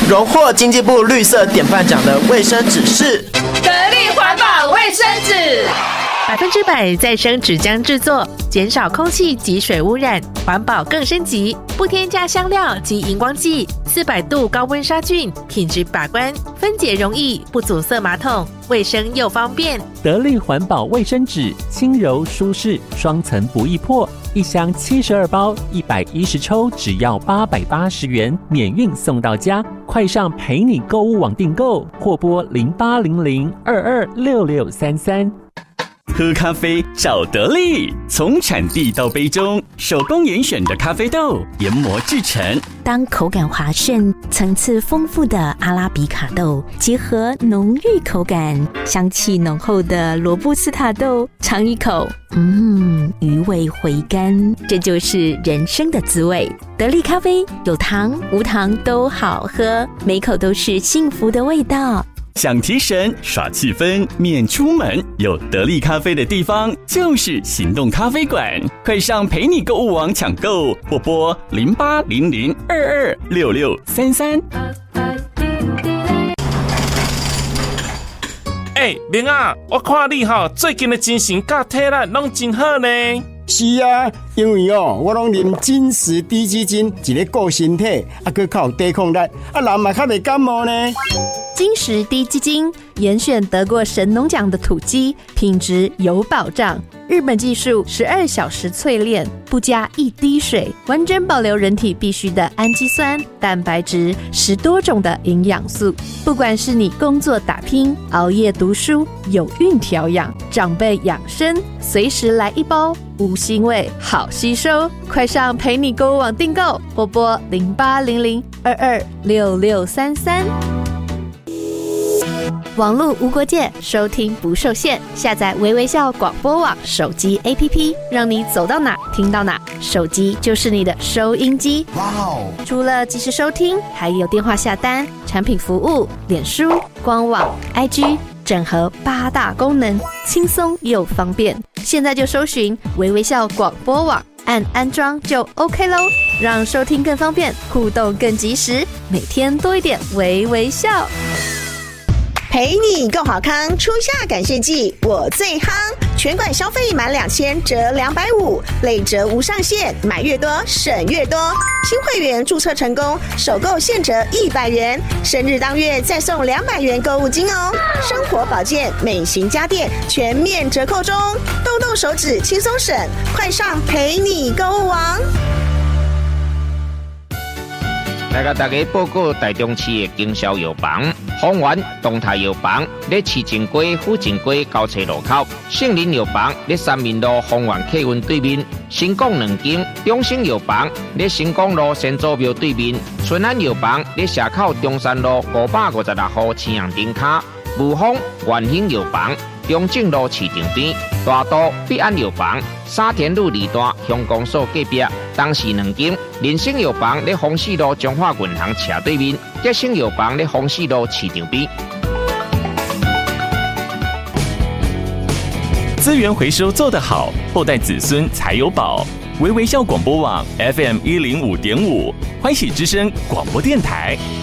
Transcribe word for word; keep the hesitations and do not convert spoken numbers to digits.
荣获经济部绿色典范奖的卫生纸是得力环保卫生纸， 百分之百再生纸浆制作，减少空气及水污染，环保更升级，不添加香料及荧光剂，四百度高温杀菌，品质把关，分解容易，不阻塞马桶，卫生又方便。 得力环保卫生纸，轻柔舒适，双层不易破，一箱七十二包，一百一十抽，只要八百八十元，免运送到家。快上陪你购物网订购，或拨零八零零二二六六三三。 喝咖啡找得力，从产地到杯中，手工严选的咖啡豆研磨制成。 当口感滑顺、层次丰富的阿拉比卡豆结合浓郁口感、香气浓厚的罗布斯塔豆，尝一口，嗯，余味回甘，这就是人生的滋味。得力咖啡有糖无糖都好喝，每口都是幸福的味道。 想提神耍气氛免出门，有得力咖啡的地方就是行动咖啡馆。快上陪你购物网抢购，或拨零八零零二二六六三三。 哎、欸，明啊，我看你哈最近的精神甲体力拢真好呢。 是啊，因为哦，我拢啉金石低基金，一个顾身体，啊，佮较有抵抗力，啊，人嘛较袂感冒呢。 金石低基金严选得过神农奖的土鸡，品质有保障。日本技术十二小时淬炼，不加一滴水，完整保留人体必需的氨基酸、蛋白质，十多种的营养素。不管是你工作打拼、熬夜读书、有孕调养、长辈养生，随时来一包，无腥味，好吸收。快上陪你购物网订购，或拨零八零零二二六六三三。网络无国界，收听不受限。下载微微笑广播网手机 A P P， 让你走到哪听到哪，手机就是你的收音机。哇哦！除了即时收听，还有电话下单、产品服务、脸书、官网、I G， 整合八大功能，轻松又方便。现在就搜寻微微笑广播网，按安装就 OK 咯，让收听更方便，互动更及时，每天多一点微微笑。 陪你够好康，初夏感谢季我最夯，全馆消费满两千折两百五，累折无上限，买越多省越多。新会员注册成功，首购现折一百元，生日当月再送两百元购物金哦。生活保健、美型家电全面折扣中，动动手指轻松省，快上陪你购物网。 来甲大家报告台中市的经销药房，丰源东泰药房在市正街、府正街交叉路口，杏林药房在三民路丰源客运对面，新港两间，中兴药房在新港路先祖庙对面，春安药房在社口中山路五百五十六号青阳顶卡，武丰元兴药房中正路市场边，大都必安药房沙田路二段乡公所隔壁，东市两间。人生药房在丰市路中华银行斜对面，吉生药房在丰市路市场边。 资源回收做得好，后代子孙才有宝。微微笑广播网 F M 一零五点五，欢喜之声广播电台。